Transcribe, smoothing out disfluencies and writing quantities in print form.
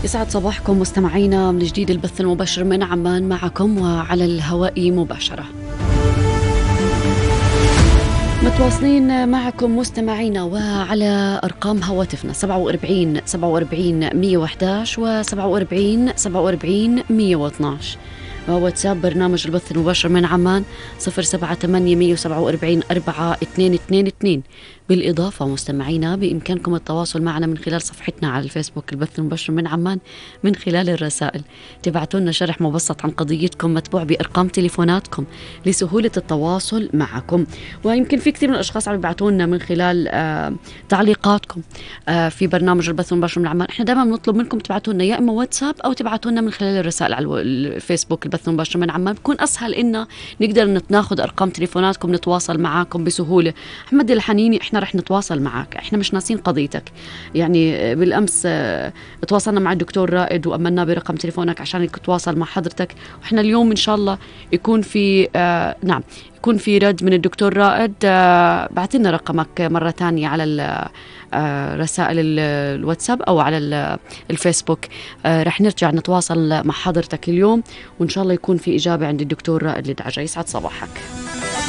يسعد صباحكم مستمعينا من جديد البث المباشر من عمان معكم وعلى الهواء مباشرة. متواصلين معكم مستمعينا وعلى أرقام هواتفنا 47 47 111 و 47 47 112 وواتساب برنامج البث المباشر من عمان 078 147 4222. بالإضافة مستمعينا بإمكانكم التواصل معنا من خلال صفحتنا على الفيسبوك البث المباشر من عمان من خلال الرسائل. تبعتوا لنا شرح مبسط عن قضيتكم متبوع بأرقام تليفوناتكم لسهولة التواصل معكم. ويمكن في كثير من الأشخاص عم يبعتوا لنا من خلال تعليقاتكم في برنامج البث المباشر من عمان. احنا دائما بنطلب منكم تبعتوا لنا يا إما واتساب أو تبعتوا لنا من خلال الرسائل على الفيسبوك البث المباشر من عمان، بكون أسهل إنه نقدر ناخذ أرقام تليفوناتكم نتواصل معاكم بسهولة. أحمد الحنيني احنا رح نتواصل معك، احنا مش ناسين قضيتك. يعني بالامس تواصلنا مع الدكتور رائد وامنا برقم تليفونك عشان يتواصل مع حضرتك، واحنا اليوم ان شاء الله يكون في يكون في رد من الدكتور رائد. بعت لنا رقمك مرة تانية على رسائل الواتساب او على الفيسبوك. رح نرجع نتواصل مع حضرتك اليوم وان شاء الله يكون في اجابة عند الدكتور رائد لدعجة. يسعد صباحك.